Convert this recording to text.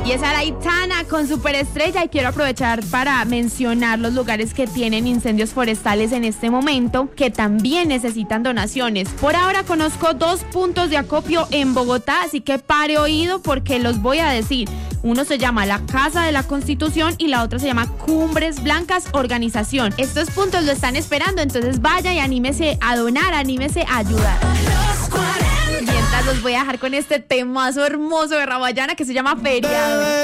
Y esa era Aitana con Superestrella, y quiero aprovechar para mencionar los lugares que tienen incendios forestales en este momento, que también necesitan donaciones. Por ahora conozco 2 puntos de acopio en Bogotá, así que pare oído porque los voy a decir. Uno se llama la Casa de la Constitución y la otra se llama Cumbres Blancas Organización. Estos puntos lo están esperando, entonces vaya y anímese a donar, anímese a ayudar. Mientras los voy a dejar con este temazo hermoso de Rawayana que se llama Feriado.